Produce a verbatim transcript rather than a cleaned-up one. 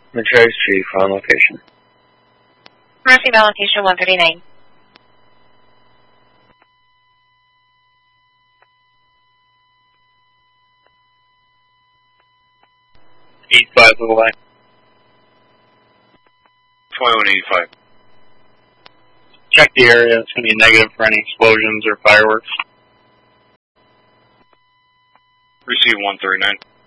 Mercedes Chief on location. Mercy on location one thirty-nine. eight five little line. twenty-one eighty-five. Check the area. It's going to be negative for any explosions or fireworks. Receive one thirty-nine.